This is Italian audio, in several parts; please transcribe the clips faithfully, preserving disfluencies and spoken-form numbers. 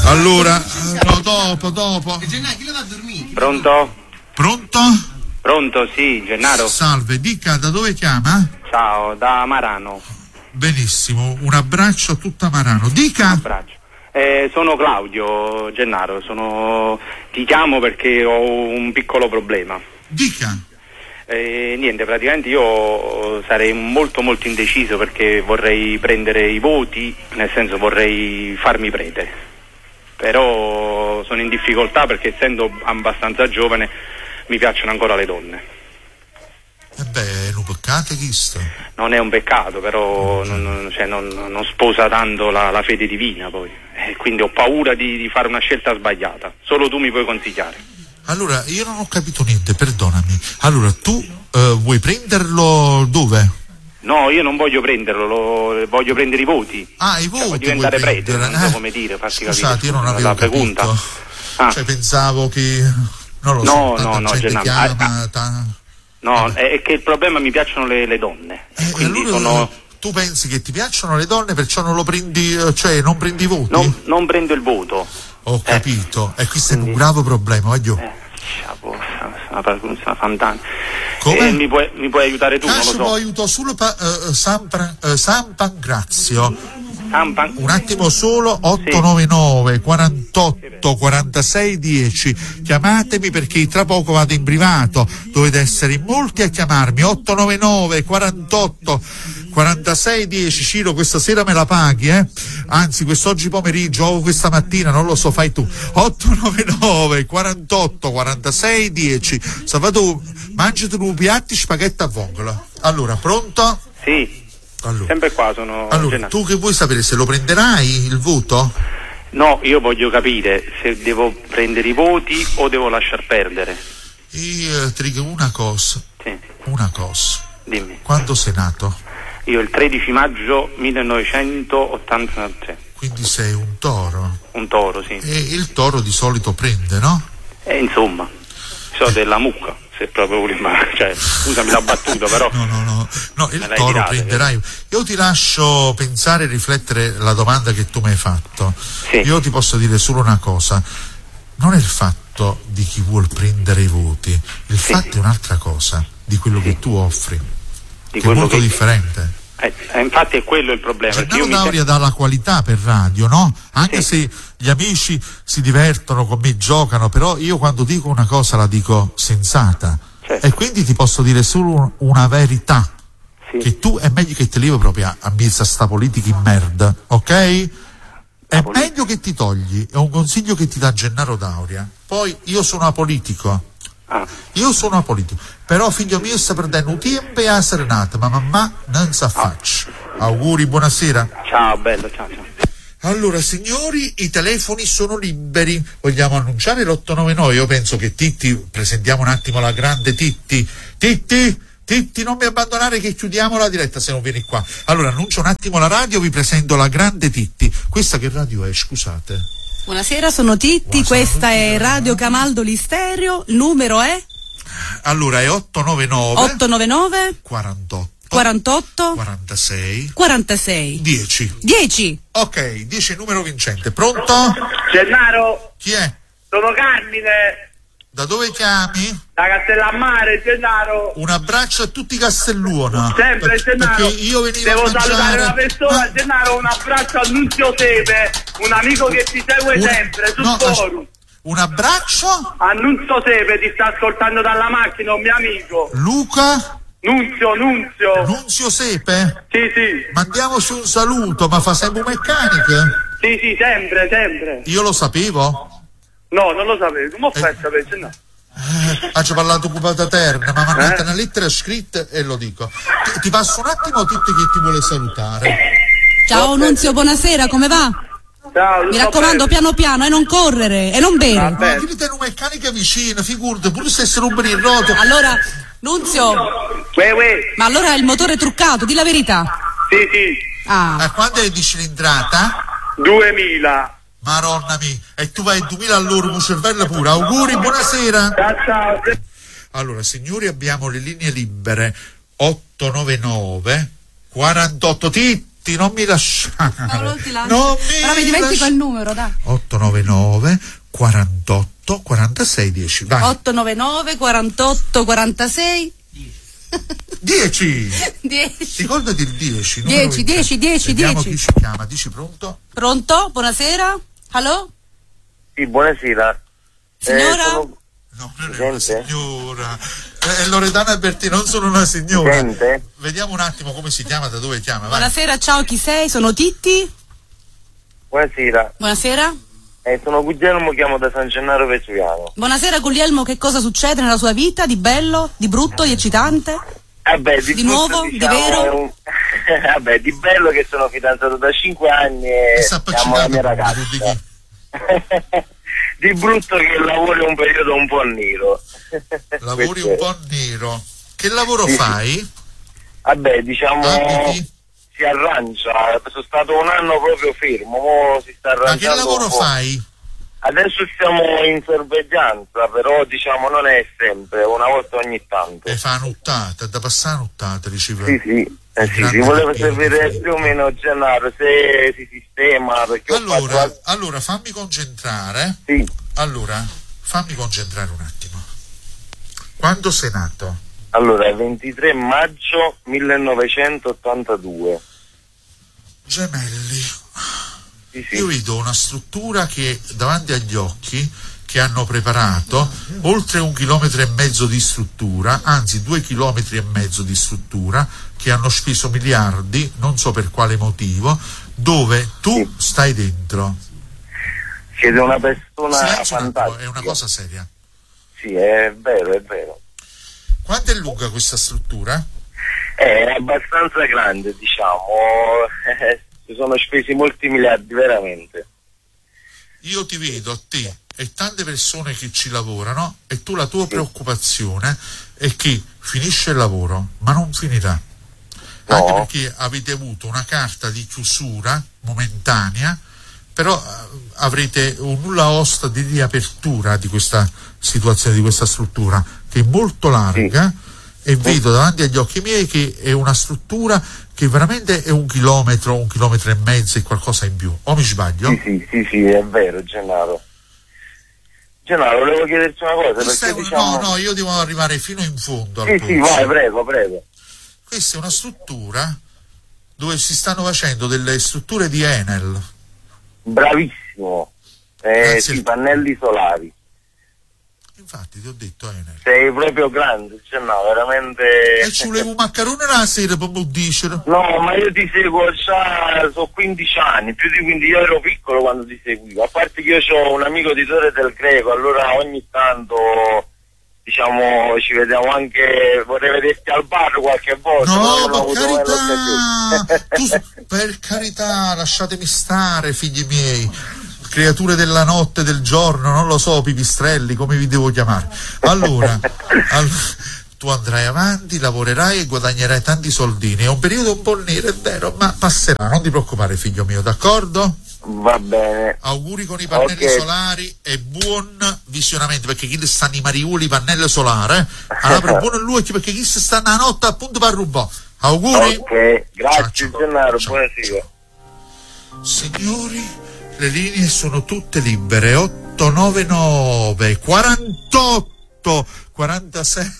Allora, no, dopo, dopo. Gennaro, chi lo va a dormire? Pronto? Pronto? Pronto, sì, Gennaro. Salve, dica da dove chiama? Ciao, da Marano. Benissimo, un abbraccio a tutta Marano. Dica. Un abbraccio. Eh, sono Claudio, Gennaro, sono... ti chiamo perché ho un piccolo problema. Dica. Eh, niente, praticamente io sarei molto molto indeciso perché vorrei prendere i voti, nel senso vorrei farmi prete, però sono in difficoltà perché essendo abbastanza giovane mi piacciono ancora le donne. E beh, è un peccato questo. Non è un peccato, però non, non, cioè non, non sposa tanto la, la fede divina poi, e quindi ho paura di, di fare una scelta sbagliata. Solo tu mi puoi consigliare. Allora, io non ho capito niente, perdonami. Allora, tu eh, vuoi prenderlo dove? No, io non voglio prenderlo, lo, voglio prendere i voti. Ah, i voti. Cioè, voglio diventare prete, non so eh? come dire, farti Scusate, capire. io non la avevo pregunta. capito. Ah. Cioè, pensavo che... Non lo No, so, tanta no, no, gente Gennaro, chiama... ah, ta... No, è, è che il problema mi piacciono le, le donne. Eh, quindi allora, sono... tu pensi che ti piacciono le donne, perciò non lo prendi, cioè non prendi i voti? Non, non prendo il voto. Ho capito, eh. e questo è Quindi... un grave problema, voglio. Eh, una fantana. Come? Eh, mi, puoi, mi puoi aiutare tu, Cascio, non lo so. aiuto solo pa, uh, San, Pra, uh, San Pancrazio. San Pan... Un attimo solo, otto nove nove quarantotto quarantasei dieci. Chiamatemi perché tra poco vado in privato. Dovete essere in molti a chiamarmi. otto nove nove quarantotto quarantasei dieci. Ciro, questa sera me la paghi, eh? Anzi, quest'oggi pomeriggio o questa mattina, non lo so, fai tu. otto nove nove quarantotto quarantasei dieci. Salvatore, mangiati due piatti spaghetti a vongola. Allora, pronto? Sì. Allora, sempre qua sono. allora tu che vuoi sapere, se lo prenderai il voto? No, io voglio capire se devo prendere i voti o devo lasciar perdere. Io ti dico una cosa. Sì. Una cosa. Dimmi. Quando sei nato? Io il tredici maggio millenovecentottantatré. Quindi sei un toro. Un toro, sì. E il toro di solito prende, no? E insomma, so della mucca, se proprio volevo, cioè, scusami la battuta, però. No, no, no, no, il toro tirata, prenderai. Io ti lascio pensare e riflettere la domanda che tu mi hai fatto. Sì. Io ti posso dire solo una cosa. Non è il fatto di chi vuol prendere i voti, il sì, fatto sì. è un'altra cosa, di quello sì. che tu offri, Di che è molto che... differente. Eh, eh, infatti è quello il problema. Gennaro io mi D'Auria dà la qualità per radio, no? Anche sì. se gli amici si divertono con me, giocano, però io quando dico una cosa la dico sensata. Certo. E quindi ti posso dire solo una verità. Sì. Che tu è meglio che ti levi proprio a mezza sta politica in merda, ok? È politica. meglio che ti togli, è un consiglio che ti dà Gennaro D'Auria. Poi io sono apolitico. Ah. Io sono apolitico, però figlio mio sta perdendo un tempo a serenata, ma mamma non sa faccia. Auguri, buonasera. Ciao, bello, ciao, ciao. Allora, signori, i telefoni sono liberi. Vogliamo annunciare l'otto nove nove? Io penso che Titti, presentiamo un attimo la grande Titti. Titti, Titti, non mi abbandonare che chiudiamo la diretta se non vieni qua. Allora, annuncio un attimo la radio, vi presento la grande Titti. Questa che radio è, scusate? Buonasera, sono Titti, Buonasera, questa è Radio Camaldoli Stereo, il numero è? Allora, è otto nove nove otto nove nove quarantotto quarantotto quarantasei quarantasei dieci. dieci. Ok, dieci numero vincente. Pronto? Gennaro, Chi è? sono Carmine, Da dove chiami? da Castellammare, Gennaro. Un abbraccio a tutti i Castelluona. Sempre, Per- Gennaro. Perché io venivo Devo a mangiare... salutare una persona, Ah, Gennaro, un abbraccio a Nunzio Sepe, un amico che ti segue un- sempre sul no, forum. Un abbraccio? A Nunzio Sepe, ti sta ascoltando dalla macchina, un mio amico. Luca? Nunzio, Nunzio. Nunzio Sepe? Sì, sì. Mandiamoci un saluto, ma fa sempre meccaniche? Sì, sì, sempre, sempre. Io lo sapevo? No, non lo sapevo. Come fai a Eh. sapere, Gennaro? Eh, ha già parlato occupata terna, ma mandate Eh? una lettera scritta e lo dico. Ti, ti passo un attimo tutti che ti vuole salutare. Ciao Nunzio, buonasera, come va? Ciao, Mi tutto raccomando, bene? piano piano e non correre e non Va bere. bene. Ma venite una meccanica vicina, figurati, pure se si rubbano il roto. Allora, Nunzio, Uè, uè. ma allora il motore è truccato, di la verità. Sì, sì. Ah, A quando è di cilindrata? duemila. Maronna mia, e tu vai duemila all'ora con cervello pure. Auguri, buonasera. Ciao, ciao. Allora, signori, abbiamo le linee libere otto nove nove quarantotto Titti. Alberti, non mi lasciare. No, non ti lascio. Non mi Però mi dimentico lasci- il numero, dai. otto nove nove quarantotto quarantasei dieci. Vai. otto nove nove quarantotto quarantasei dieci. dieci. Ricordati il dieci. dieci, dieci, dieci, Vediamo dieci. chi ci chiama. Dici pronto? Pronto? Buonasera? Allo? Sì, buonasera. Signora? Eh, sono... No, non è una Sente? signora. Eh, Loredana Alberti, non sono una signora. Sente? Vediamo un attimo come si chiama, da dove chiama. Vai. Buonasera, ciao, chi sei? Sono Titti? Buonasera. Buonasera? Eh, sono Guglielmo, chiamo da San Gennaro Vesuviano. Buonasera Guglielmo, che cosa succede nella sua vita? Di bello, di brutto, di eccitante? Vabbè, di, Di brutto, nuovo? Di diciamo, vero? è un... Vabbè, di bello che sono fidanzato da cinque anni E e sta amo la mia appaccicando ragazza. di chi? Di brutto che il lavoro è un periodo un po' nero. Lavori Questo un è. po' nero. Che lavoro Sì, sì. fai? Vabbè, diciamo, Abiti? si arrangia. Sono stato un anno proprio fermo, mo si sta Ma arrangiando. che lavoro un po'. fai? Adesso siamo in sorveglianza, però diciamo non è sempre, una volta ogni tanto. E fa una nottata, da passare una nottata, diceva. Sì, sì, eh, sì, Grande si voleva Martino. sapere più o meno Gennaro se si sistema, perché ho Allora, fatto... allora, fammi concentrare. Sì, Allora, fammi concentrare un attimo. Quando sei nato? allora è ventitré maggio millenovecentottantadue. Gemelli. Sì, sì. Io vedo una struttura che davanti agli occhi che hanno preparato oltre un chilometro e mezzo di struttura, anzi due chilometri e mezzo di struttura, che hanno speso miliardi, non so per quale motivo, dove tu Sì. stai dentro. Siete una persona Silenzio un attimo, fantastica. è una cosa seria. Sì, è vero, è vero. Quanto è lunga questa struttura? È abbastanza grande, diciamo. Si sono spesi molti miliardi, veramente. Io ti vedo a te e tante persone che ci lavorano e tu la tua preoccupazione è che finisce il lavoro, ma non finirà. No. Anche perché avete avuto una carta di chiusura momentanea, però eh, avrete un nulla osta di riapertura di questa situazione, di questa struttura, che è molto larga, e vedo davanti agli occhi miei che è una struttura che veramente è un chilometro, un chilometro e mezzo e qualcosa in più. O mi sbaglio? Sì, sì, sì, sì, è vero, Gennaro. Gennaro, volevo chiederti una cosa, Questa perché è un- diciamo... No, no, io devo arrivare fino in fondo al Sì, sì, punto. vai, prego, prego. Questa è una struttura dove si stanno facendo delle strutture di Enel. Bravissimo. Eh, Grazie. sì, pannelli solari. Infatti ti ho detto Enel. Sei proprio grande, Gennaro, veramente... E ci volevo un maccherone la sera per mi dicere. No, ma io ti seguo già, sono quindici anni, più di quindici, io ero piccolo quando ti seguivo, a parte che io ho un amico di Torre del Greco, allora ogni tanto, diciamo, ci vediamo anche, vorrei vederti al bar qualche volta. No, però non ho per avuto mai carità, l'occasione. tu, per carità, lasciatemi stare, figli miei, creature della notte, del giorno, non lo so, pipistrelli, come vi devo chiamare. Allora, all- tu andrai avanti, lavorerai e guadagnerai tanti soldini. È un periodo un po' nero, è vero, ma passerà, non ti preoccupare, figlio mio, d'accordo? Va bene. Auguri con i pannelli Ok. solari e buon visionamento, perché chi stanno i mariuli pannelli solari, eh? Allora buono lui, perché chi stanno a notte appunto per rubare. Auguri. Ok, grazie Ciao, ciao. Gennaro, Ciao. buonasera. Signori, le linee sono tutte libere. Otto nove nove quarantotto quarantasei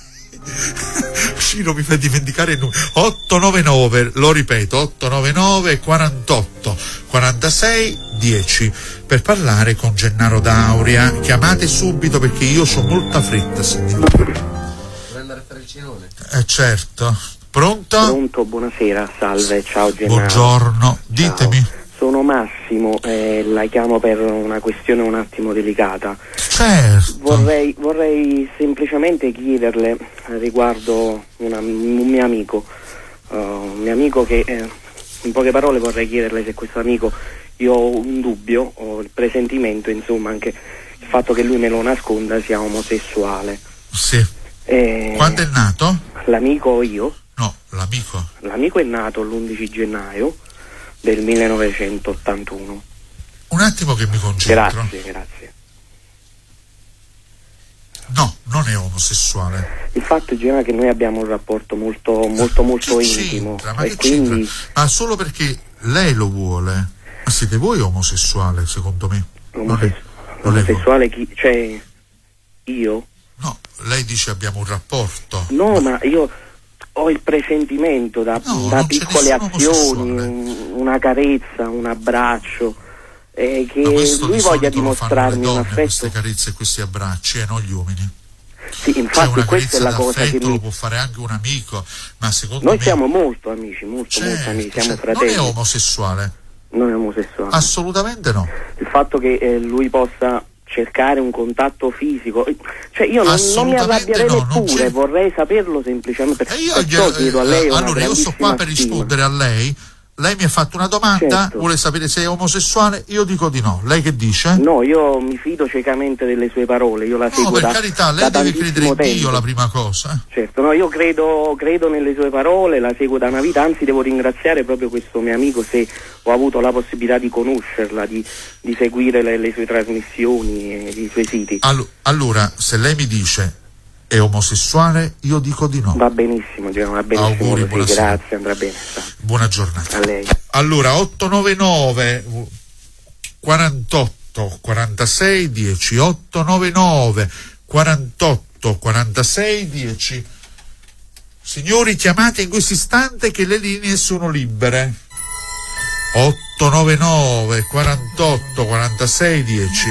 Ciro mi fa dimenticare il numero. Otto nove nove, lo ripeto, otto nove nove quarantotto quarantasei dieci, per parlare con Gennaro Dauria. Chiamate subito perché io ho molta fretta, signori. Vuoi andare a fare il cenone? Eh certo. Pronto? Pronto, buonasera, salve, ciao Gennaro. Buongiorno, ditemi. Ciao. Sono Massimo, eh, la chiamo per una questione un attimo delicata. Certo. Vorrei, vorrei semplicemente chiederle riguardo una- un mio amico, uh, un mio amico che, eh, in poche parole vorrei chiederle se questo amico, io ho un dubbio, ho il presentimento, insomma, anche il fatto che lui me lo nasconda, sia omosessuale. Sì. Eh, Quando è nato? L'amico o io? No, l'amico. L'amico è nato l'undici gennaio del millenovecentottantuno. Un attimo che mi concentro. Grazie, grazie. No, non è omosessuale. Il fatto è Gennaro, che noi abbiamo un rapporto molto molto molto Che intimo c'entra? Ma e che quindi c'entra? Ma solo perché lei lo vuole. Ma siete voi omosessuale, secondo me? Omoses- omosessuale chi? Cioè, io? No, lei dice abbiamo un rapporto. No, ma io ho il presentimento da, No, da non c'è piccole nessun azioni, omosessuale. un- una carezza, un abbraccio, eh, che Ma questo lui di voglia solito lo fanno le dimostrarmi un donne, affetto. queste carezze e questi abbracci, e non gli uomini. Sì, Cioè, infatti una questa carezza è la cosa che d'affetto lo mi... può fare anche un amico, ma secondo Noi me siamo molto amici, molto, molto certo, amici, siamo certo, fratelli. non è omosessuale, Non è omosessuale. assolutamente no. Il fatto che eh, lui possa cercare un contatto fisico, cioè io non, non mi Assolutamente arrabbierei no, non neppure, c'è- vorrei saperlo semplicemente, E io perciò gli- chiedo a lei eh, una allora io sto qua grandissima per stima. rispondere a lei. Lei mi ha fatto una domanda, Certo. vuole sapere se è omosessuale, io dico di no. Lei che dice? No, io mi fido ciecamente delle sue parole, io la No, seguo per da, carità, lei da deve tantissimo credere in Dio, tempo. la prima cosa. eh. Certo, no, io credo, credo nelle sue parole, la seguo da una vita, anzi devo ringraziare proprio questo mio amico se ho avuto la possibilità di conoscerla, di, di seguire le, le sue trasmissioni e i suoi siti. Allo- allora, se lei mi dice è omosessuale, io dico di no. Va benissimo, Gino, va benissimo, Auguri, così, buonasera. grazie, andrà bene. sta. Buona giornata. A lei. Allora, otto nove nove quarantotto quarantasei dieci, otto nove nove quarantotto quarantasei dieci. Signori, chiamate in questo istante che le linee sono libere. otto nove nove quarantotto quarantasei dieci.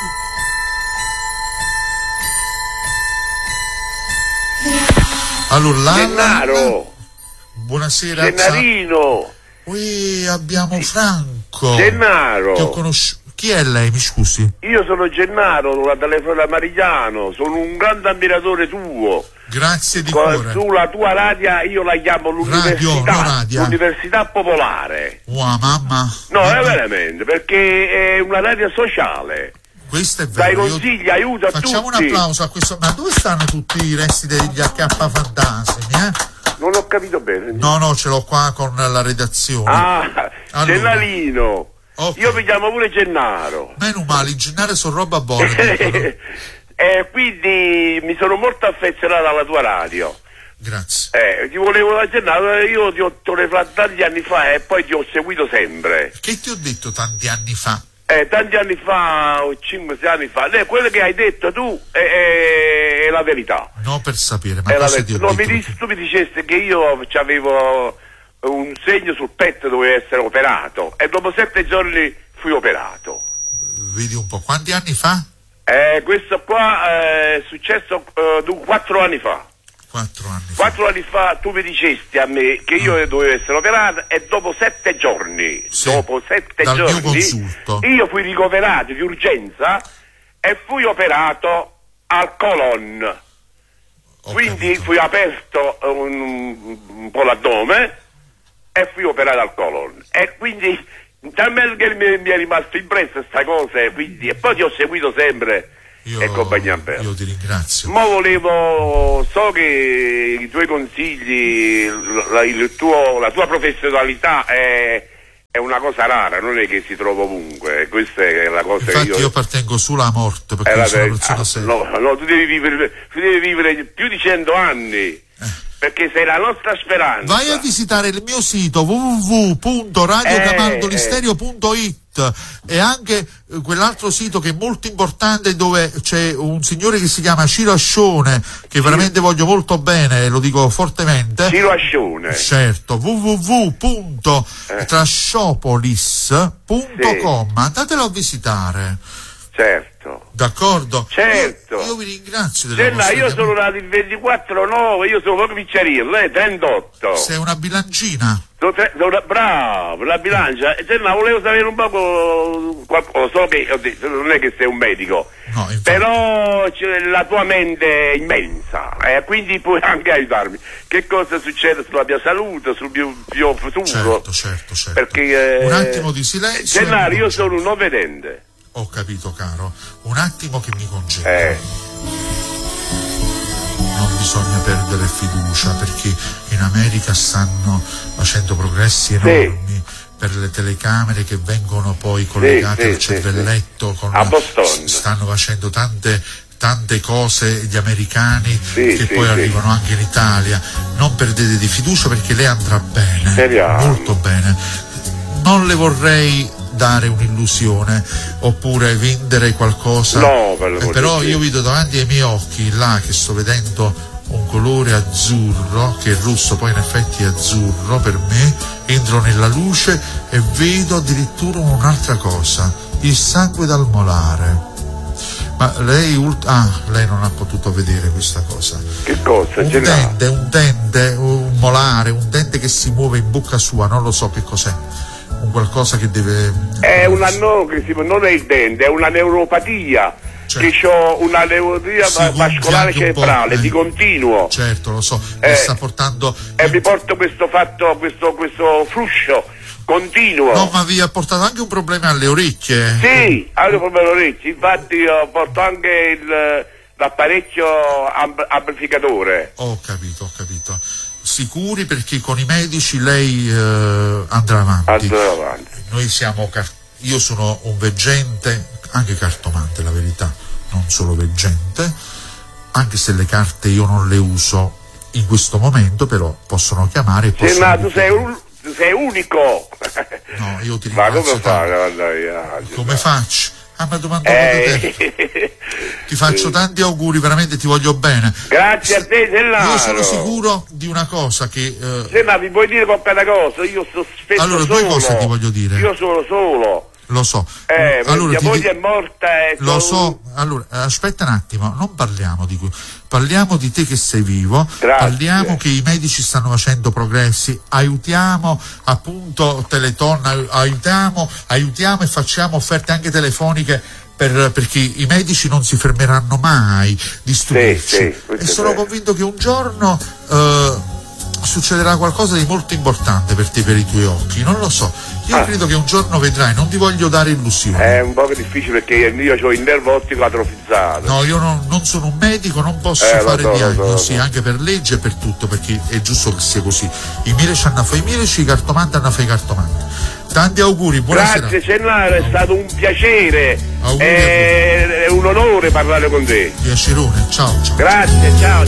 Allora, la- Gennaro, buonasera. Gennarino, Qui abbiamo Franco. Gennaro. Che ho conosciuto. Chi è lei, mi scusi? io sono Gennaro, la telefono da Marigliano, sono un grande ammiratore tuo. Grazie di Co- cuore. Sulla tua radio io la chiamo l'università, no, radio. l'università popolare. Wow, mamma. No, Eh, è veramente, perché è una radio sociale. Questo è Dai vero. io- consigli, aiuta Facciamo tutti. un applauso a questo. Ma dove stanno tutti i resti degli acca fantasmi, eh? Non ho capito bene. No, no, ce l'ho qua con la redazione. Ah, Allora. Gennarino. Ok. Io mi chiamo pure Gennaro. Meno male, in genere sono roba buona. dicono. E quindi mi sono molto affezionato alla tua radio. Grazie. Eh, ti volevo da Gennaro, io ti ho telefonato tanti anni fa e poi ti ho seguito sempre. Che ti ho detto tanti anni fa? Eh, tanti anni fa, o cinque sei anni fa, eh, quello che hai detto tu è, è- è la verità. No, per sapere, ma È la cosa verità. ti ho No, mi detto? dici, tu mi dicesti che io avevo un segno sul petto, dovevo essere operato e dopo sette giorni fui operato. Vedi un po', quanti anni fa? Eh, questo qua eh, è successo eh, du- quattro anni fa. Quattro anni fa. Quattro anni fa tu mi dicesti a me che io dovevo essere operato e dopo sette giorni, Sì, dopo sette dal mio giorni, consulto. io fui ricoverato di urgenza e fui operato al colon. Ho Quindi capito. fui aperto un, un po' l'addome e fui operato al colon. E quindi talmente che mi, mi è rimasto impressa sta cosa, e quindi, e poi ti ho seguito sempre Io, e compagnia bella. io ti ringrazio. Ma volevo, so che i tuoi consigli, la, il tuo, la tua professionalità è, è una cosa rara, non è che si trova ovunque, e questa è la cosa Infatti che io... io appartengo solo alla morte, perché è io la sono una verità. persona seria. No, no, tu devi vivere, tu devi vivere più di cento anni, perché sei la nostra speranza. Vai a visitare il mio sito w w w punto radio camaldolisterio punto it e anche eh, quell'altro sito che è molto importante, dove c'è un signore che si chiama Ciro Ascione, che veramente voglio molto bene, lo dico fortemente. Ciro Ascione. Certo, w w w punto trasciopolis punto com, andatelo a visitare. Certo. D'accordo? Certo. Io, io vi ringrazio della Senna, vostra io sono chiamata. nato il ventiquattro nove, io sono proprio piccerino, lei trentotto. Sei una bilancina. Sono tre- sono- bravo, la bilancia. E Senna, volevo sapere un poco qualcosa, so che ho detto, non è che sei un medico, No, infatti. però c'è la tua mente è immensa, e quindi puoi anche aiutarmi. Che cosa succede sulla mia salute, sul mio, mio futuro? Certo, certo, certo. Perché, eh, Un attimo di silenzio. Gennaro, e mi io sono un concentro. non vedente. Ho capito, caro. Un attimo che mi concentro. Eh. Non bisogna perdere fiducia, perché in America stanno facendo progressi enormi per le telecamere che vengono poi collegate sì, al sì, cervelletto. sì. Con A Boston. stanno facendo tante tante cose gli americani Sì, che sì, poi sì. arrivano anche in Italia. Non perdete di fiducia, perché lei andrà bene, Speriamo. molto bene. non le vorrei dare un'illusione oppure vendere qualcosa, no, per eh, però io vedo davanti ai miei occhi là che sto vedendo un colore azzurro, che il rosso poi in effetti è azzurro per me, entro nella luce e vedo addirittura un'altra cosa, il sangue dal molare. Ma lei ult- ah, lei non ha potuto vedere questa cosa. Che cosa? Un dente, un dente, un molare, un dente che si muove in bocca sua, non lo so che cos'è. Un qualcosa che deve. È una no, che si, non è il dente, è una neuropatia. Certo. Che ho una neuropatia sì, vascolare cerebrale eh. di continuo. Certo, lo so, eh, mi sta portando. E mi porto questo fatto, questo, questo fluscio continuo. No, ma vi ha portato anche un problema alle orecchie. Sì, anche un problema alle orecchie, infatti io porto anche il, l'apparecchio amb- amplificatore. Ho capito, ho capito. Sicuri, perché con i medici lei eh, andrà avanti. Andrà avanti. Noi siamo car- io sono un veggente, anche cartomante, la verità, non solo veggente, anche se le carte io non le uso in questo momento, però possono chiamare e possono. Sì, ma tu sei un Tu sei unico. No, io ti ringrazio. Ma come fai? Come faccio? Ah, ma domando eh. te. Ti faccio tanti auguri, veramente ti voglio bene. Grazie a te, Gennaro. Io sono sicuro di una cosa che. Eh... Gennaro, mi puoi dire qualche cosa? Io sto spesso allora, solo. due cose ti voglio dire. Io sono solo. Lo so. Eh, allora, mia ti moglie di... è morta e lo sono... so, allora aspetta un attimo, non parliamo di cui, parliamo di te che sei vivo. Grazie. Parliamo che i medici stanno facendo progressi, aiutiamo appunto Teleton, aiutiamo, aiutiamo e facciamo offerte anche telefoniche per, perché i medici non si fermeranno mai di stupirci. Sì, sì, e sono convinto che un giorno eh, succederà qualcosa di molto importante per te, per i tuoi occhi, non lo so. Io ah. credo che un giorno vedrai, non ti voglio dare illusioni. È un po' difficile perché io ho il nervo ottico atrofizzato. No, io non, non sono un medico, non posso eh, fare so, diagnosi, so, so. anche per legge e per tutto, perché è giusto che sia così. I mielici hanno fatto i mielici, i cartomanti hanno fatto i cartomanti. Tanti auguri, buonasera. Grazie Gennaro, è stato un piacere. Auguri è, è un onore parlare con te. Piacerone, ciao, ciao. Grazie, ciao.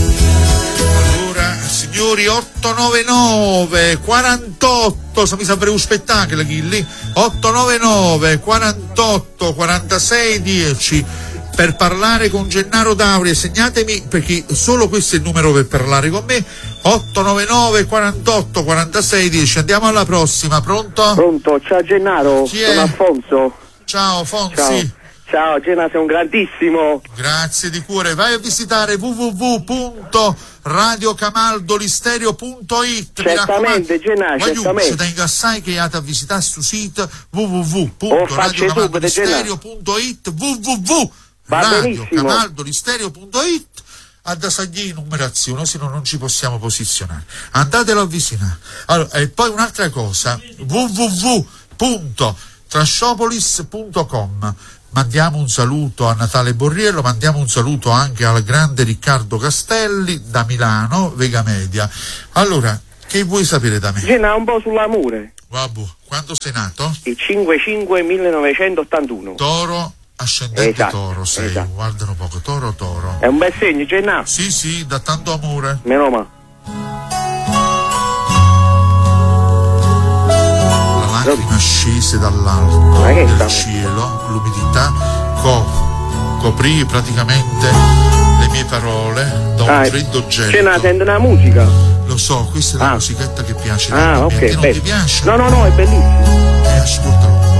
Allora, signori, otto nove nove quarantotto, mi sa per un spettacolo Ghilli, otto nove nove quarantotto quarantasei dieci per parlare con Gennaro D'Auria. Segnatemi, perché solo questo è il numero per parlare con me, otto nove nove quarantotto quarantasei dieci. Andiamo alla prossima, pronto? Pronto, ciao Gennaro, Chi sono è? Alfonso. Ciao Fonsi. Ciao. Ciao Gennaro, sei un grandissimo. Grazie di cuore. Vai a visitare w w w punto radio camaldolistereo punto it. Certamente Gennaro, certamente. C'è da ingassare che andate a visitare sul sito w w w punto radio camaldolistereo punto it, w w w punto radio camaldolistereo punto it. ad assagli numerazione, se no non ci possiamo posizionare. Andatelo a visitare. Allora, e poi un'altra cosa, w w w punto trashopolis punto com. Mandiamo un saluto a Natale Borriello, mandiamo un saluto anche al grande Riccardo Castelli da Milano, Vega Media. Allora, che vuoi sapere da me? Gena, un po' sull'amore. Vabbè, quando sei nato? Il cinque cinque millenovecentottantuno. Toro, ascendente esatto, Toro sei, esatto. Guardano poco, Toro, Toro. È un bel segno, Gena? Sì, sì, da tanto amore. Meno male. Lacrime scese dall'alto del cielo, l'umidità co- coprì praticamente le mie parole da un ah, freddo gelo. Ce n'ha, sente una musica? Lo so, questa è la ah. musichetta che piace. Ah, ok. A te non beh. ti piace? No, no, no, è bellissimo. Eh, ascoltalo un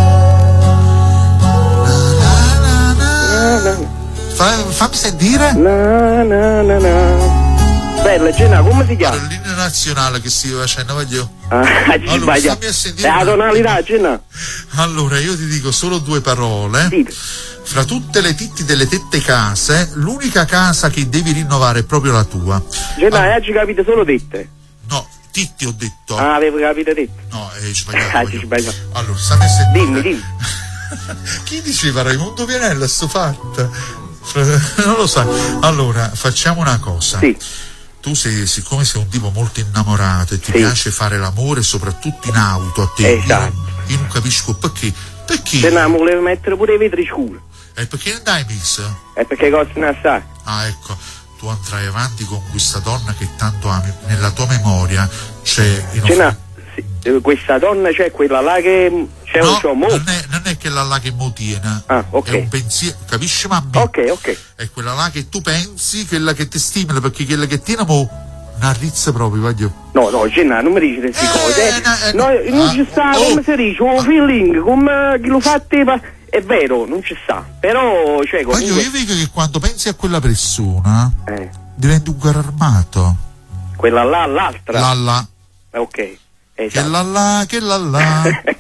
po'. Na, na, na, na. Fa, fammi sentire. Na, na, na, na. Bella, Gena, come si chiama? Allora, l'inno nazionale che si facendo, voglio. Ah, ci allora, sbaglia. fammi a sentire. È la tonalità, Gena. Allora, io ti dico solo due parole. Sì. Fra tutte le titti delle tette case, l'unica casa che devi rinnovare è proprio la tua. Gena, allora, oggi capite solo tette? No, titti ho detto. Ah, avevo capito tette. No, è sbagliato. Ah, ci sbagliato. Allora, stammi a sentire. Dimmi, dimmi. Chi diceva Raimondo Vianella sto fatto? Non lo sai. Allora, facciamo una cosa. Sì. Tu sei, siccome sei un tipo molto innamorato e ti sì. piace fare l'amore soprattutto in auto a te, esatto. io, io non capisco perché. Perché? Se no, volevo mettere pure i vetri scuri. E perché non dai mix? E perché costano assai. Ah, ecco, tu andrai avanti con questa donna che tanto ami, nella tua memoria c'è... C'è una, sì, questa donna, cioè quella là che c'è no, un suo mo- non è, non è quella là che mo tiene. Ah, ok. È un pensiero, capisci mamma? Ok, ok. È quella là che tu pensi, quella che ti stimola, perché quella che tiene mo una rizza proprio, voglio. No, no, Gennaro, non mi dici queste Eh, cose. Eh. no, eh, No, non ah, ci sta, oh, come si dice, un ah. feeling, come chi lo fa a te, pa- è vero, non ci sta. Però, cioè, comunque... Voglio, io vedo che quando pensi a quella persona Eh, diventi un carro armato. quella là, l'altra. La la, Ok, che esatto. la la, che la la.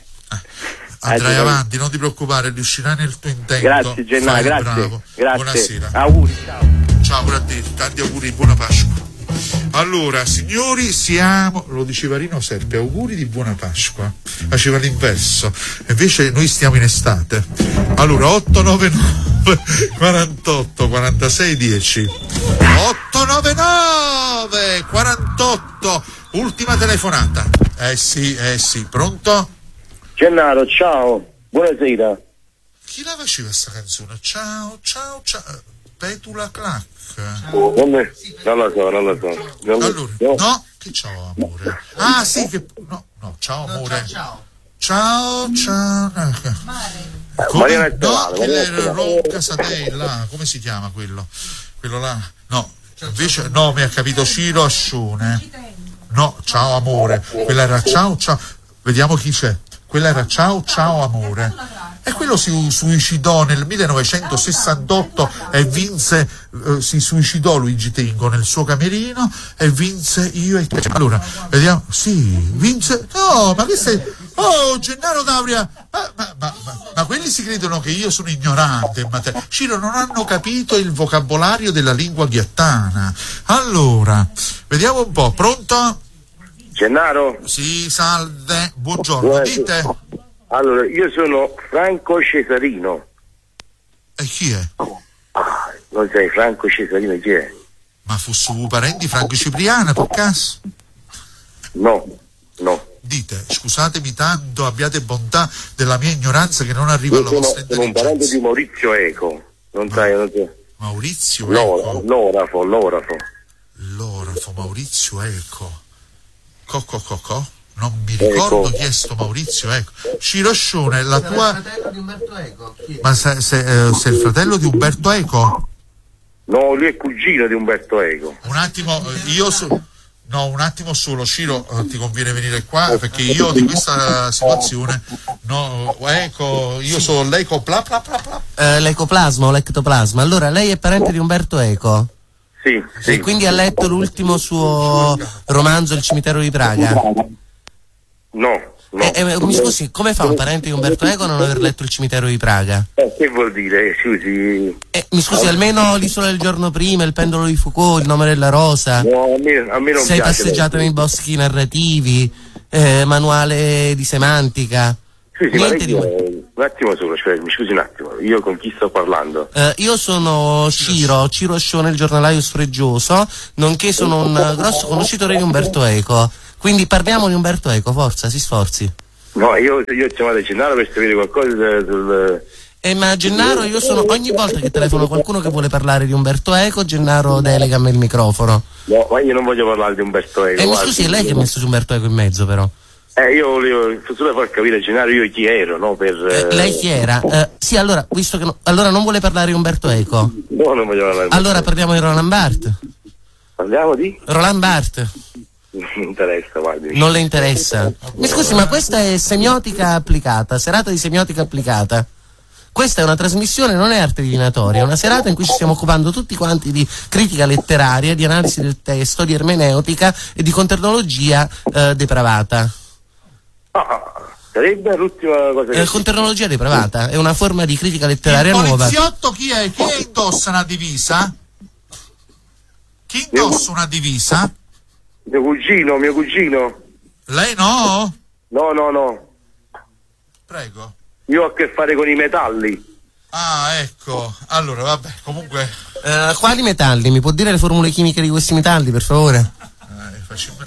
Andrai Ah, avanti, non ti preoccupare, riuscirai nel tuo intento. Grazie Gennaro, Fai il grazie. bravo. Grazie. Buonasera. Auguri, ciao. Ciao pure a te, tanti auguri, buona Pasqua. Allora, signori, siamo, lo diceva Rino Serpe, auguri di buona Pasqua. Faceva l'inverso, invece noi stiamo in estate. Allora, otto nove nove quarantotto quarantasei dieci. otto nove nove quarantotto, ultima telefonata. Eh sì, eh sì, pronto? Gennaro, ciao, buonasera. Chi la faceva sta canzone? Ciao, ciao, ciao. Petula Clac. Non, me- non lo so, non lo so. Non lo- Allora, no. no, che ciao amore. Ah sì, che no, no, ciao amore. Ciao, ciao. Come? Mariana No, Stellare, quello Mariana era Stellare. Ron Casatella, come si chiama quello? Quello là? No, invece no, mi ha capito Ciro Ascione. No, ciao amore. Quella era ciao, ciao. Vediamo chi c'è. Quella era ciao, ciao amore. E quello si suicidò nel millenovecentosessantotto e vinse, eh, si suicidò Luigi Tenco nel suo camerino e vinse Io e te. Allora, vediamo, sì, vinse, no, ma che sei, oh, Gennaro D'Auria, ma, ma, ma, ma, ma quelli si credono che io sono ignorante in materia. Ciro, non hanno capito il vocabolario della lingua ghiattana. Allora, vediamo un po', pronto? Gennaro? Sì, salve, buongiorno, dite. Allora, io sono Franco Cesarino. E chi è? Ah, non sai Franco Cesarino chi è? Ma fossero parenti Franco Cipriano, per caso? No, no. Dite, scusatemi tanto, abbiate bontà della mia ignoranza che non arriva Io alla sono, vostra sono un parente intelligenza. di Maurizio Eco. Non sai, non sai. Maurizio L'ora- Eco. L'orafo, l'orafo. L'orafo, Maurizio Eco. Co, co, co, co. Non mi ricordo chi è sto Maurizio Eco. Ciro Ascione, la tua... Il fratello di Umberto Eco. Chi è? Ma sei, sei, eh, sei il fratello di Umberto Eco? No, lui è cugino di Umberto Eco. Un attimo, eh, io so... No, un attimo solo, Ciro, eh, ti conviene venire qua perché io di questa situazione, no, Eco, io sono l'Eco pla pla pla pla. Eh, l'ecoplasma o l'ectoplasma. Allora, lei è parente di Umberto Eco? Sì, sì. E quindi ha letto l'ultimo suo romanzo, Il cimitero di Praga? No, no. Eh, eh, mi scusi, come fa un parente di Umberto Eco a non aver letto Il cimitero di Praga? Eh, che vuol dire? Scusi. Eh, mi scusi, almeno L'isola del giorno prima, Il pendolo di Foucault, Il nome della rosa. No, a me, a me non Sei piace. passeggiato nei boschi narrativi, eh, manuale di semantica. Sì, sì, Niente ma di... lei, un attimo solo, cioè, mi scusi un attimo, io con chi sto parlando? Eh, io sono Ciro, Ciro Ascione, il giornalaio sfreggioso, nonché sono un uh, grosso conoscitore di Umberto Eco. Quindi parliamo di Umberto Eco, forza, si sforzi. No, io, io ho chiamato Gennaro per sapere qualcosa sul... Eh, ma a Gennaro io sono, ogni volta che telefono qualcuno che vuole parlare di Umberto Eco, Gennaro delega a me il microfono. No, ma io non voglio parlare di Umberto Eco. E mi guardi. scusi, è lei che ha messo su Umberto Eco in mezzo però. Eh, io volevo solo far capire a Gennaro io chi ero, no? Per... Eh, lei chi era? Eh, sì, allora, visto che no, allora non vuole parlare di Umberto Eco. No, non voglio parlare di Allora parliamo di Roland Barthes. Parliamo di? Roland Barthes. Non mi interessa, guardi. Non le interessa. Mi scusi, ma questa è semiotica applicata, serata di semiotica applicata. Questa è una trasmissione, non è arte divinatoria, è una serata in cui ci stiamo occupando tutti quanti di critica letteraria, di analisi del testo, di ermeneutica e di conternologia eh, depravata. Ah, sarebbe l'ultima cosa che... Eh, conternologia depravata è una forma di critica letteraria Il nuova. poliziotto chi è? Chi è indossa una divisa? Chi indossa una divisa? Mio cugino, mio cugino. Lei no? No, no, no. Prego. Io ho a che fare con i metalli. Ah, ecco. Allora, vabbè, comunque... Eh, quali metalli? Mi può dire le formule chimiche di questi metalli, per favore? Eh, facciamo...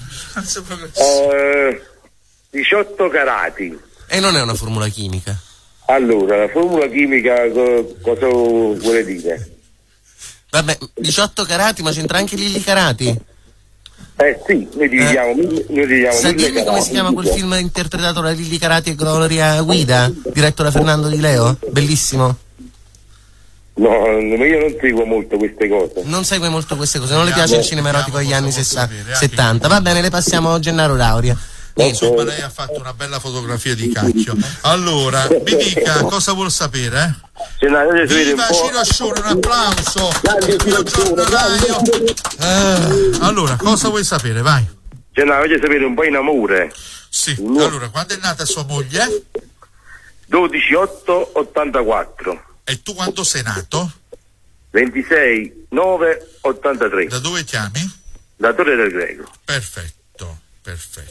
Eh, diciotto carati. E non è una formula chimica. Allora, la formula chimica co- cosa vuole dire? Vabbè, diciotto carati, ma c'entra anche Lilli Carati? Eh sì, noi dividiamo, eh. noi dividiamo Sa dirmi come si chiama quel film interpretato da Lilli Carati e Gloria Guida, diretto da Fernando Di Leo? Bellissimo. No, io non seguo molto queste cose. Non segue molto queste cose, non le piace il cinema erotico degli anni settanta. Va bene, le passiamo Gennaro Dauria. Insomma, lei ha fatto una bella fotografia di cacchio. Allora, mi dica cosa vuol sapere, eh? Viva Ciro Ascione, un applauso. Il giornalaio. Eh, allora, cosa vuoi sapere? Vai. Gennaro, voglio sapere un po' in amore. Sì, no. Allora, quando è nata sua moglie? dodici otto ottantaquattro. E tu quando sei nato? ventisei nove ottantatré. Da dove chiami? Da Torre del Greco. Perfetto, perfetto.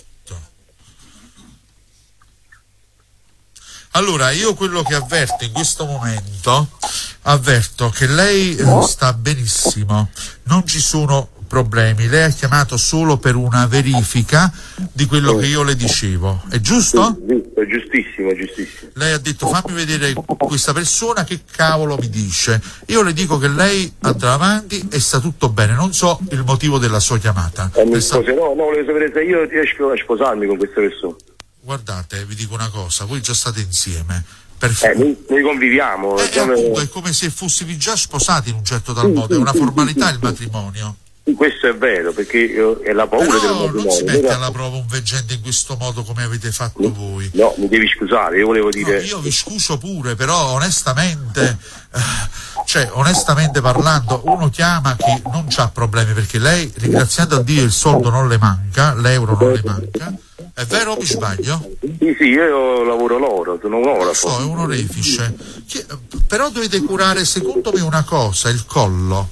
Allora, io quello che avverto in questo momento, avverto che lei eh, sta benissimo, non ci sono problemi, lei ha chiamato solo per una verifica di quello che io le dicevo, è giusto? Giusto, giustissimo, giustissimo. Lei ha detto fammi vedere questa persona che cavolo mi dice, io le dico che lei andrà avanti e sta tutto bene, non so il motivo della sua chiamata. Eh, mi sposerò, no, volevo sapere se io riesco a sposarmi con questa persona. Guardate, vi dico una cosa, voi già state insieme. Eh, noi, noi conviviamo. Eh, come... appunto, è come se fossimo già sposati in un certo tal modo, è una formalità il matrimonio. Questo è vero, perché io, è la paura Però del matrimonio. non si mette alla prova un veggente in questo modo come avete fatto no, voi. No, mi devi scusare, io volevo dire... No, io vi scuso pure, però onestamente, eh, cioè onestamente parlando, uno chiama chi non c'ha problemi, perché lei, ringraziando a Dio, il soldo non le manca, l'euro non le manca. È vero o mi sbaglio? Sì, sì, io lavoro l'oro, sono un oro. Lo so, è un orefice. Che, però dovete curare, secondo me, una cosa, il collo.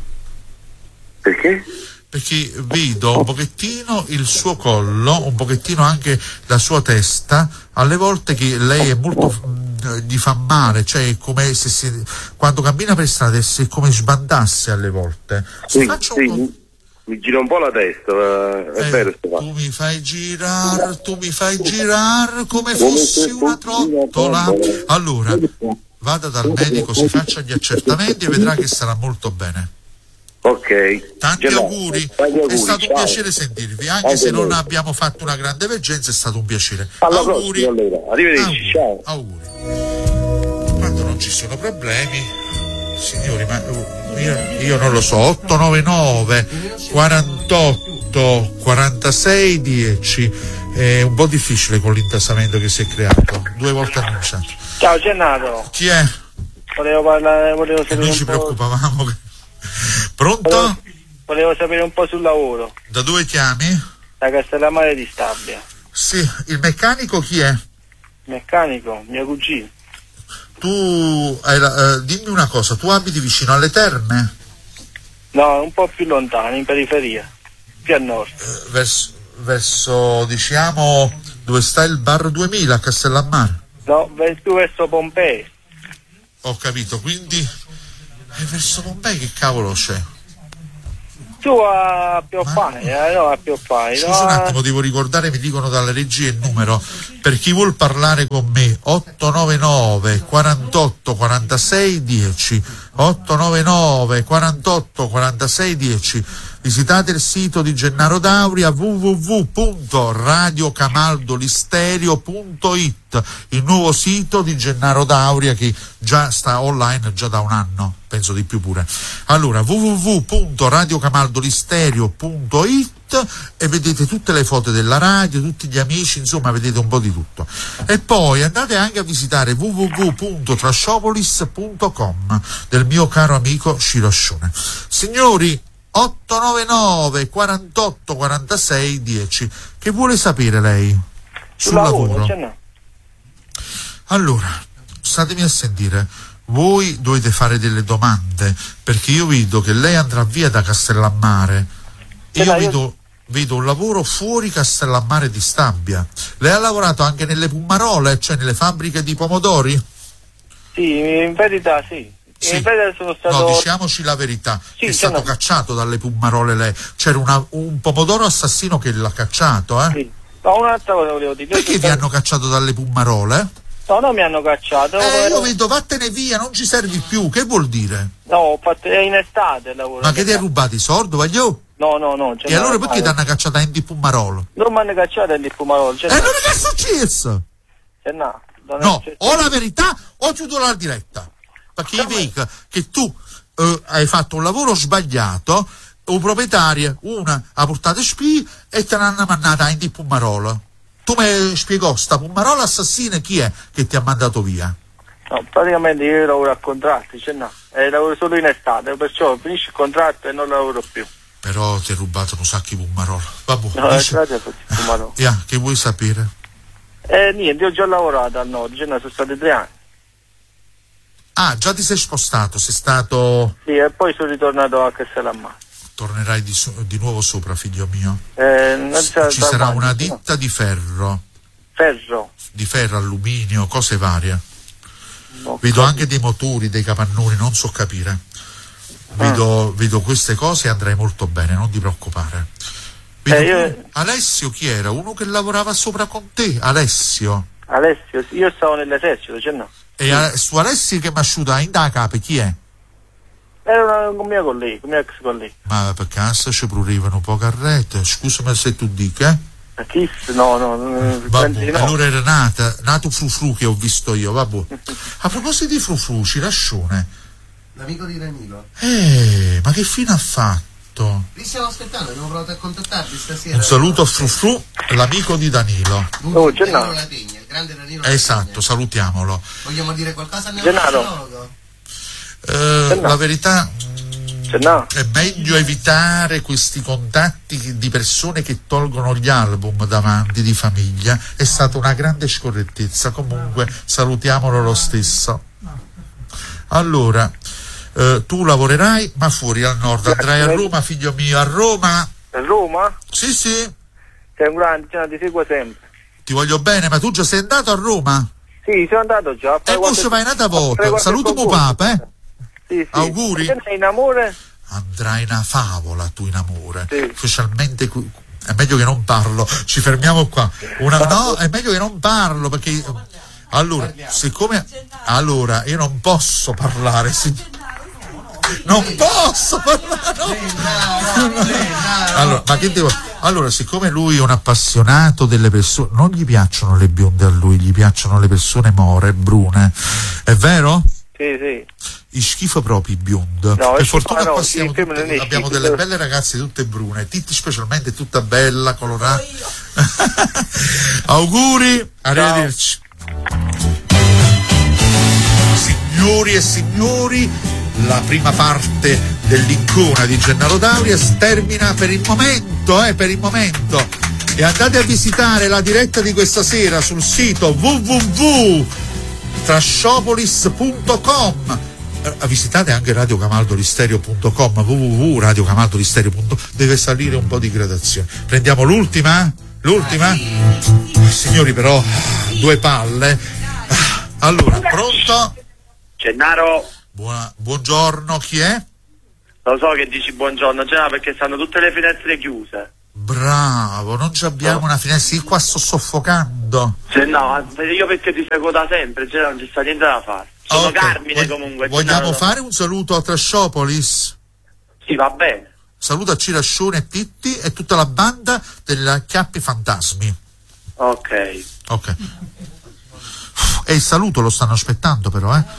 Perché? Perché vedo un pochettino il suo collo, un pochettino anche la sua testa, alle volte che lei è molto, gli fa male, cioè è come se si, quando cammina per strada è se come sbandasse alle volte. Sì, faccio sì, un... mi gira un po' la testa, è eh, vero. Tu mi fai girare, tu mi fai girare come fossi una trottola. Allora, vada dal medico, si faccia gli accertamenti e vedrà che sarà molto bene. Ok. Tanti auguri. auguri, è stato ciao. un piacere sentirvi, anche, anche se non noi. abbiamo fatto una grande veggenza, è stato un piacere. Alla auguri. Prossima, allora. Arrivederci, auguri. ciao. Auguri. Quando non ci sono problemi, signori, ma io, io non lo so, otto nove nove quarantotto quarantasei dieci. È un po' difficile con l'intasamento che si è creato, due volte annunciato. Ciao Gennaro. Chi è? Volevo parlare, volevo sapere. E noi ci po'... preoccupavamo che... Pronto? Volevo, volevo sapere un po' sul lavoro. Da dove chiami? Da Castellammare di Stabia. Sì, il meccanico chi è? Meccanico, mio cugino. Tu hai la, eh, dimmi una cosa, tu abiti vicino alle terme? No, un po' più lontano, in periferia, più a nord. Eh, verso, verso, diciamo, dove sta il bar duemila a Castellammare? No, più verso Pompei. Ho capito, quindi eh, verso Pompei che cavolo c'è? Tu a Pioppai, Ma... eh, no, a Pioppai. Scusa no, un attimo, devo ricordare, mi dicono dalla regia il numero, per chi vuol parlare con me, otto nove nove quarantotto quarantasei dieci, otto nove nove quarantotto quarantasei dieci. Visitate il sito di Gennaro Dauria, w w w punto radio camaldolisterio punto it, il nuovo sito di Gennaro Dauria che già sta online già da un anno, penso di più pure. Allora, w w w punto radio camaldolisterio punto it e vedete tutte le foto della radio, tutti gli amici, insomma vedete un po' di tutto. E poi andate anche a visitare w w w punto trashopolis punto com del mio caro amico Ciro Ascione. Signori, otto nove nove quarantotto quarantasei dieci. Che vuole sapere lei sul lavoro? lavoro? Allora, statemi a sentire. Voi dovete fare delle domande, perché io vedo che lei andrà via da Castellammare e io vedo, vedo un lavoro fuori Castellammare di Stabia. Lei ha lavorato anche nelle Pummarole, cioè nelle fabbriche di pomodori? Sì, in verità sì. Sì. In verità sono stato... No, diciamoci la verità, sì, è stato no. cacciato dalle Pummarole lei. C'era una, un pomodoro assassino che l'ha cacciato, eh? Sì. Ma un'altra cosa volevo dire. Perché vi stato... hanno cacciato dalle Pummarole? No, non mi hanno cacciato. Eh, ero... io vedo, vattene via, non ci servi più, che vuol dire? No, ho fatto... è in estate il lavoro. Ma che ti hai rubato i soldi, voglio? No, no, no. E allora perché ti hanno cacciata in di Pumarolo? Non mi hanno cacciato in di Pumarolo. E allora che è successo? Eh no, no, o la verità o chiudo la diretta. Perché io vedo che tu eh, hai fatto un lavoro sbagliato, un proprietario, una ha portato spie e te l'hanno mandata in di Pumarolo. Tu mi spiegò, sta Pumarolo assassina chi è che ti ha mandato via? No, praticamente io lavoro a contratti, cioè no, e lavoro solo in estate, perciò finisce il contratto e non lavoro più. Però ti hai rubato un sacco di Pumarolo. Vabbè, no, dice... Pumarolo. Yeah, che vuoi sapere? Eh niente, io ho già lavorato al nord, cioè no, sono stati tre anni. Ah, già ti sei spostato, sei stato... Sì, e poi sono ritornato a Castellammare. Tornerai di, so- di nuovo sopra, figlio mio. Eh, non S- ci sarà avanti, una ditta no. di ferro. Ferro? Di ferro, alluminio, cose varie. Okay. Vedo anche dei motori, dei capannoni, non so capire. Vedo, ah. vedo queste cose e andrai molto bene, non ti preoccupare. Vedo eh, io... Alessio chi era? Uno che lavorava sopra con te, Alessio. Alessio, io stavo nell'esercito, cioè no. E a, su Alessio che mi asciuta in da capo, chi è? Era un mio collega, un mio ex collega. Ma per caso ci prurivano un po' carrette? Scusami se tu dici, eh? A chi? No, no, no. Vabbè, no. Allora era nata, nato Frufru che ho visto io, vabbè. A proposito di Frufru, Cirascione. L'amico di Danilo. Eh, ma che fine ha fatto? Vi stiamo aspettando, abbiamo provato a contattarvi stasera. Un saluto a Frufru, l'amico di Danilo. Oh, Gennaro. Il grande Danilo. Esatto, salutiamolo. Vogliamo dire qualcosa al Gennaro? Eh, la verità no. è meglio evitare questi contatti di persone che tolgono gli album davanti di famiglia. È stata una grande scorrettezza. Comunque salutiamolo lo stesso. Allora eh, tu lavorerai ma fuori al nord, andrai a Roma, figlio mio. A Roma? A Roma? Sì, sì. Sei un grande, cioè, ti seguo sempre. Ti voglio bene, ma tu già sei andato a Roma? Sì, sono andato già. E poi ci vai nata volta. Saluto mio papà, eh? Sì, sì. Auguri. Sei in amore? Andrai una favola tu in amore, sì. Specialmente qui, è meglio che non parlo, ci fermiamo qua. Una, no, è meglio che non parlo perché allora, siccome allora io non posso parlare, si, non posso parlare. No. Allora, ma che devo? Allora, siccome lui è un appassionato delle persone, non gli piacciono le bionde a lui, gli piacciono le persone more, brune, è vero? Sì, sì. I schifo proprio i bionde. No, per fortuna no, qua siamo sì, tutte, abbiamo delle belle ragazze tutte brune, Titti specialmente tutta bella, colorata. Auguri, arrivederci. Signori e signori, la prima parte dell'icona di Gennaro D'Auria termina per il momento, eh, per il momento. E andate a visitare la diretta di questa sera sul sito w w w punto trasciopolis punto com. Visitate anche radio camaldolistereo punto com, w w w punto radio camaldolistereo punto com. Deve salire un po' di gradazione. Prendiamo l'ultima? L'ultima? Signori, però due palle. Allora, pronto? Gennaro. Buona, buongiorno, chi è? Lo so che dici buongiorno, Gennaro, perché stanno tutte le finestre chiuse. Bravo, non ci abbiamo no. una finestra, io qua sto soffocando. Se no, io perché ti seguo da sempre, Gennaro, non ci sta niente da fare. Sono okay. Carmine Vog- comunque. Vogliamo Gennaro. fare un saluto a Trasciopolis? Sì, va bene. Saluto a Cirascione e Titti e tutta la banda della Chiappi Fantasmi. Ok. Ok. E il saluto lo stanno aspettando però, eh?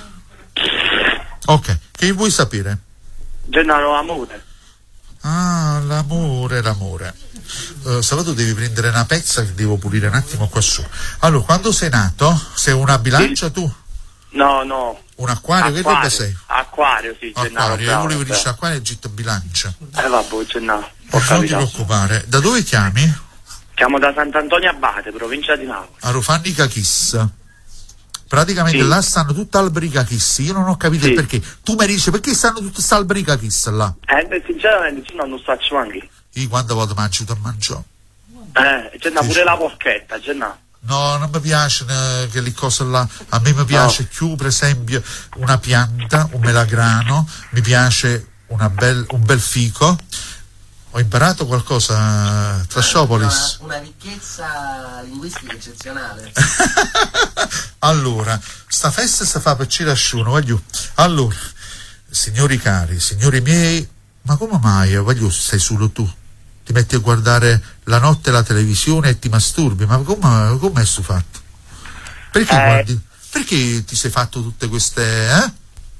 Ok, che vuoi sapere? Gennaro, amore. Ah, l'amore, l'amore. Uh, Sabato devi prendere una pezza che devo pulire un attimo qua su. Allora, quando sei nato? Sei una bilancia sì. tu? No, no. Un acquario? Che roba sei? Acquario, sì, Gennaro. Acquario, io volevo dire acquario e gitto bilancia. Eh vabbè, Gennaro. Non ti preoccupare. Da dove chiami? Chiamo da Sant'Antonio Abate, provincia di Napoli. A Rofanni Cachis. Praticamente sì. là stanno tutte alberi Cachis. Io non ho capito sì. il perché. Tu mi dici perché stanno tutte queste alberi Cachis là? Eh, beh, sinceramente, io non sto anche. Io quando vado mangio ti mangio. Eh, Gennaro, pure la porchetta, Gennaro. No, non mi piace eh, che le cose là. A me mi piace no. più, per esempio, una pianta, un melagrano, mi piace una bel, un bel fico. Ho imparato qualcosa, Trasciopolis. Una, una ricchezza linguistica eccezionale. Allora, sta festa si fa per Cirasciuno, voglio. Allora, signori cari, signori miei, Ma come mai, voglio, sei solo tu? Ti metti a guardare la notte la televisione e ti masturbi? Ma come, come è sto fatto? Perché Eh. guardi? Perché ti sei fatto tutte queste, eh?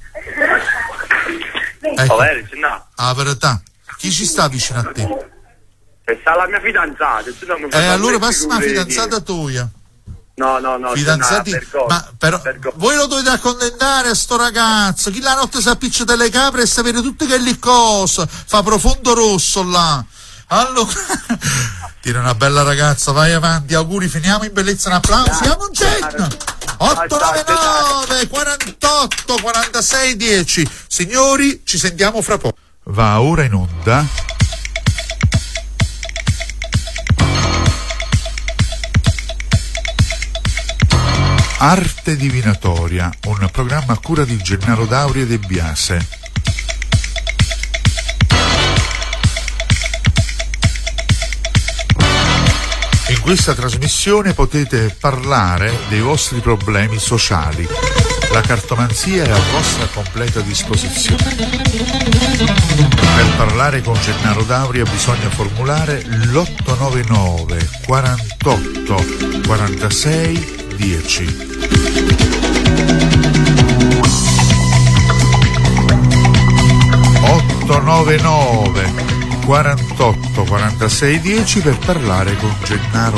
Ecco, Oh, vero, no. la verità, chi ci sta vicino a te? E sta la mia fidanzata. Tu non mi E fai eh, allora fare passa una figure di- fidanzata tua. No, no, no. Fidanzati, per cosa? ma però Per cosa? voi lo dovete accontentare a sto ragazzo. Chi la notte si appiccia delle capre e sapere tutte che lì cosa fa profondo rosso là. Allora tira una bella ragazza, vai avanti, auguri, finiamo in bellezza, un applauso, siamo un genio. otto nove nove quarantotto quarantasei dieci. Signori, ci sentiamo fra poco. Va ora in onda Arte Divinatoria, un programma a cura di Gennaro Dauri e De Biase. In questa trasmissione potete parlare dei vostri problemi sociali. La cartomanzia è a vostra completa disposizione. Per parlare con Gennaro Dauri bisogna formulare l'otto nove nove quarantotto quarantasei dieci. otto nove nove quarantotto quarantasei dieci per parlare con Gennaro